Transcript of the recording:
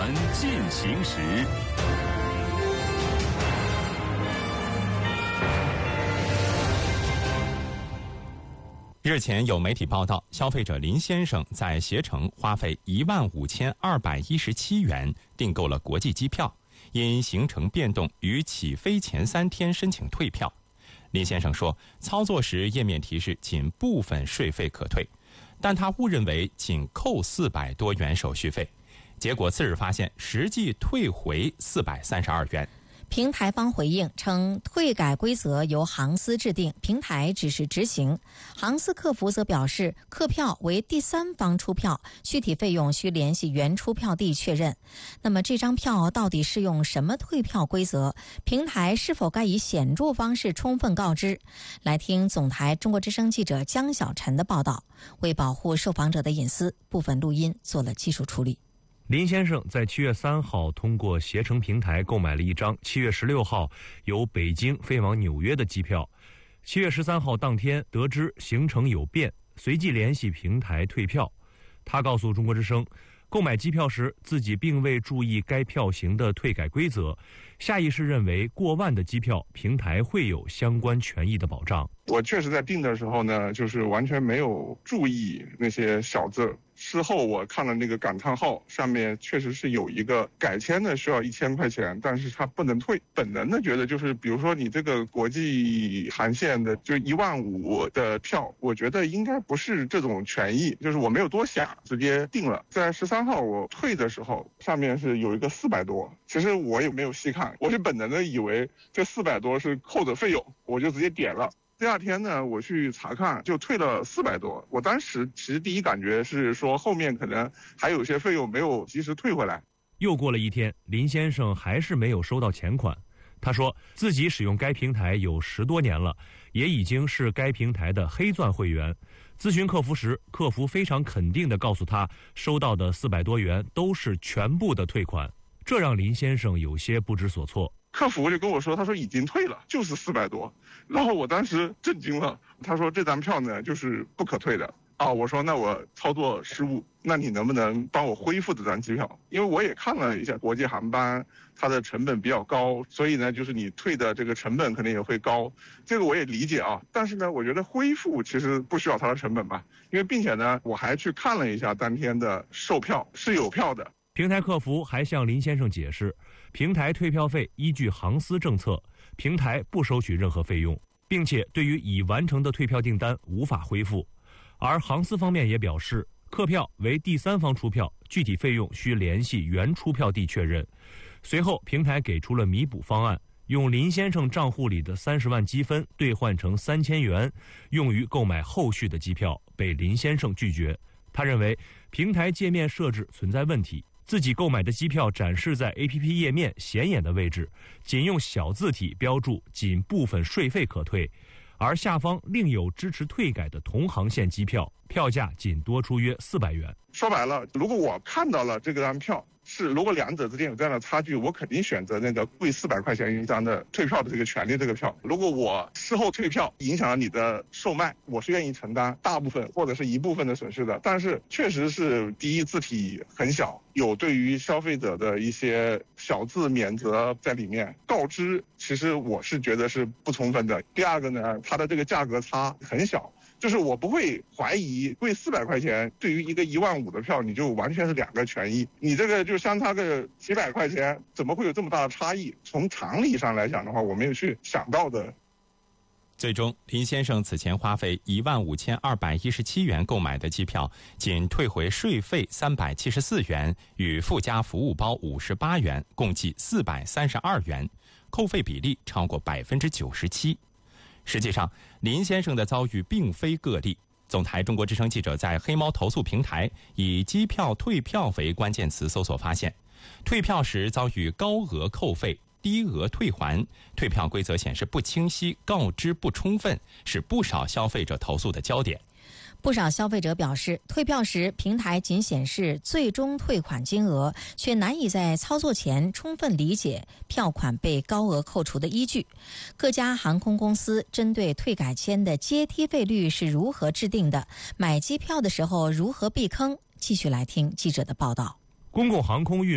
坛进行时。 日前有媒体报道，消费者林先生在携程花费15217元订购了国际机票，因行程变动于起飞前3天申请退票。林先生说，操作时页面提示仅部分税费可退，但他误认为仅扣400多元手续费，结果次日发现实际退回432元。 平台方回应称，退改规则由航司制定，平台只是执行。航司客服则表示，客票为第三方出票，具体费用需联系原出票地确认。那么这张票到底适用什么退票规则？平台是否该以显著方式充分告知？来听总台中国之声记者江小晨的报道。为保护受访者的隐私，部分录音做了技术处理。 林先生在7月3号通过携程平台购买了一张7月16号由北京飞往纽约的机票。7月13号当天得知行程有变，随即联系平台退票。他告诉中国之声，购买机票时自己并未注意该票型的退改规则，下意识认为过万的机票平台会有相关权益的保障。 我确实在订的时候呢，就是完全没有注意那些小字。事后我看了那个感叹号，上面确实是有一个改签的需要1000块钱，但是它不能退。本能的觉得就是，比如说你这个国际航线的就15000的票，我觉得应该不是这种权益，就是我没有多想，直接定了。在13号我退的时候，上面是有一个400多，其实我也没有细看，我是本能的以为这400多是扣的费用，我就直接点了。第二天呢，我去查看，就退了400多。我当时其实第一感觉是说，后面可能还有些费用没有及时退回来。 又过了一天，林先生还是没有收到钱款。他说自己使用该平台有10多年了，也已经是该平台的黑钻会员。咨询客服时，客服非常肯定地告诉他，收到的400多元都是全部的退款，这让林先生有些不知所措。 客服就跟我说，他说已经退了，就是400多。然后我当时震惊了，他说这张票呢就是不可退的。我说那我操作失误，那你能不能帮我恢复这张机票？因为我也看了一下国际航班，它的成本比较高，所以呢就是你退的这个成本可能也会高，这个我也理解啊。但是呢，我觉得恢复其实不需要它的成本吧，因为并且呢我还去看了一下当天的售票是有票的。 平台客服还向林先生解释，平台退票费依据航司政策，平台不收取任何费用，并且对于已完成的退票订单无法恢复。而航司方面也表示，客票为第三方出票，具体费用需联系原出票地确认。随后平台给出了弥补方案，用林先生账户里的30万积分兑换成3000元，用于购买后续的机票，被林先生拒绝。他认为平台界面设置存在问题，自己购买的机票展示在 APP 页面显眼的位置，仅用小字体标注仅部分税费可退，而下方另有支持退改的同航线机票，票价仅多出约400元。 说白了，如果我看到了这个张票，如果两者之间有这样的差距，我肯定选择那个贵400块钱一张的退票的这个权利这个票。如果我事后退票影响了你的售卖，我是愿意承担大部分或者是一部分的损失的。但是确实是第一，字体很小，有对于消费者的一些小字免责在里面，告知其实我是觉得是不充分的。第二个呢，它的这个价格差很小，就是我不会怀疑贵400块钱对于一个15000的票，你就完全是两个权益，你这个就相差个几百块钱，怎么会有这么大的差异？从常理上来讲的话，我没有去想到的。 最终，林先生此前花费15217元购买的机票，仅退回税费374元与附加服务包58元，共计432元，扣费比例超过97%。实际上，林先生的遭遇并非个例。总台中国之声记者在黑猫投诉平台以机票退票为关键词搜索发现，退票时遭遇高额扣费、低额退还，退票规则显示不清晰、告知不充分，是不少消费者投诉的焦点。 不少消费者表示，退票时平台仅显示最终退款金额，却难以在操作前充分理解票款被高额扣除的依据。各家航空公司针对退改签的阶梯费率是如何制定的？买机票的时候如何避坑？继续来听记者的报道。 公共航空运